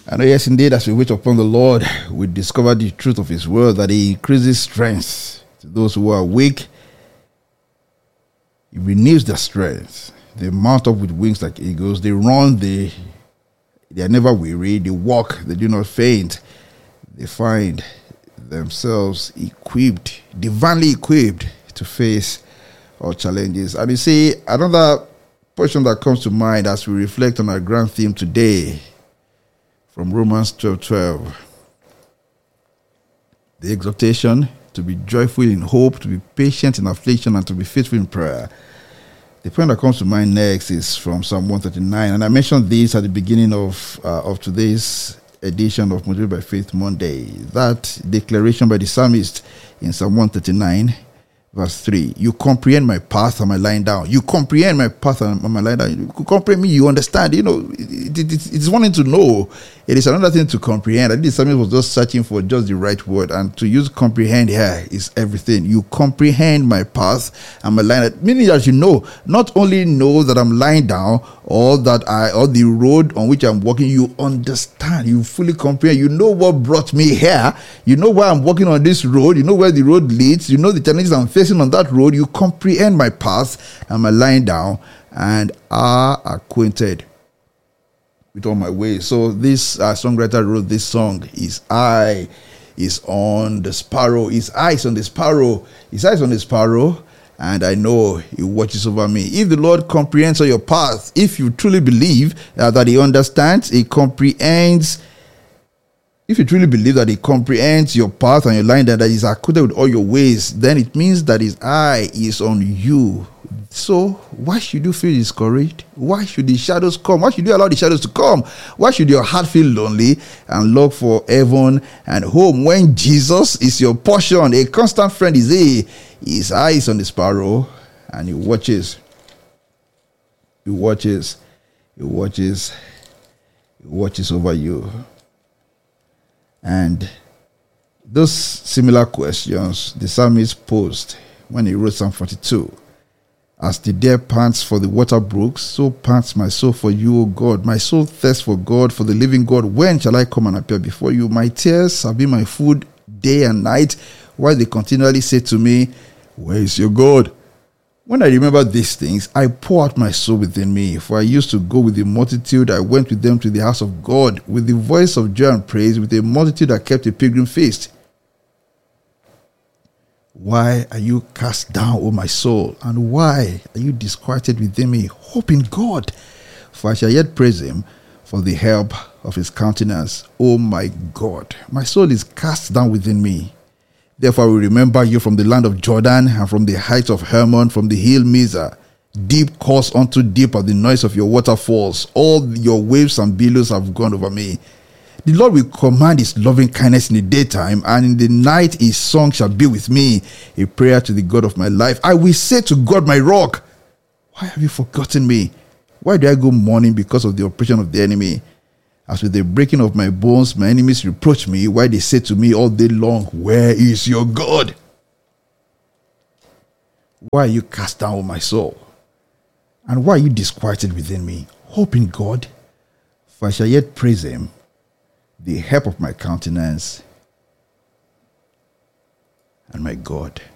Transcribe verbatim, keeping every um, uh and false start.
And yes, indeed, as we wait upon the Lord, we discover the truth of His word, that He increases strength to those who are weak. He renews their strength. They mount up with wings like eagles. They run, they, they are never weary. They walk, they do not faint. They find themselves equipped, divinely equipped to face all challenges. And you see, another portion that comes to mind as we reflect on our grand theme today, from Romans twelve twelve. The exhortation to be joyful in hope, to be patient in affliction, and to be faithful in prayer. The point that comes to mind next is from Psalm one thirty-nine. And I mentioned this at the beginning of, uh, of today's edition of Motivated by Faith Monday. That declaration by the psalmist in Psalm one thirty-nine, verse three. You comprehend my path and my lying down. You comprehend my path and my lying down. You comprehend me, you understand. You know, it, it, it's one thing to know. It is another thing to comprehend. I think the psalmist was just searching for just the right word. And to use comprehend here is everything. You comprehend my path and my lying down. Meaning that you know, not only know that I'm lying down or that I, or the road on which I'm walking, you understand. You fully comprehend. You know what brought me here. You know why I'm walking on this road. You know where the road leads. You know the challenges I'm facing on that road. You comprehend my path and my lying down and are acquainted with all my ways. So this uh, songwriter wrote this song. His eye is on the sparrow. His eye is on the sparrow. His eye is on the sparrow, and I know He watches over me. If the Lord comprehends all your path, if you truly believe uh, that He understands, He comprehends. If you truly believe that He comprehends your path and your line, that He's acquainted with all your ways, then it means that His eye is on you. So why should you feel discouraged? Why should the shadows come? Why should you allow the shadows to come? Why should your heart feel lonely and long for heaven and home when Jesus is your portion? A constant friend is He. His eye is on the sparrow and He watches. He watches. He watches. He watches over you. And those similar questions the psalmist posed when he wrote Psalm forty-two. As the deer pants for the water brooks, so pants my soul for you, O God. My soul thirsts for God, for the living God. When shall I come and appear before you? My tears have been my food day and night, while they continually say to me, where is your God? When I remember these things, I pour out my soul within me. For I used to go with the multitude. I went with them to the house of God, with the voice of joy and praise, with a multitude that kept a pilgrim feast. Why are you cast down, O my soul? And why are you disquieted within me? Hope in God, for I shall yet praise Him for the help of His countenance. O my God, my soul is cast down within me. Therefore I will remember you from the land of Jordan, and from the heights of Hermon, from the hill Mizar. Deep calls unto deep at the noise of your waterfalls. All your waves and billows have gone over me. The Lord will command His loving kindness in the daytime, and in the night His song shall be with me, a prayer to the God of my life. I will say to God, my rock, why have you forgotten me? Why do I go mourning because of the oppression of the enemy? As with the breaking of my bones, my enemies reproach me, while they say to me all day long, where is your God? Why are you cast down, O my soul? And why are you disquieted within me? Hope in God, for I shall yet praise Him, the help of my countenance and my God.